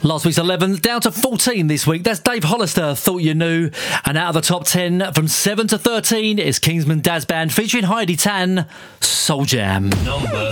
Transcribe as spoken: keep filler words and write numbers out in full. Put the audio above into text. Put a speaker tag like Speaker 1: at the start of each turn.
Speaker 1: Last week's eleven, down to fourteen this week. That's Dave Hollister, Thought You Knew. And out of the top ten, from seven to thirteen, is Kingsman Daz Band featuring Heidi Tan, Soul Jam.
Speaker 2: Number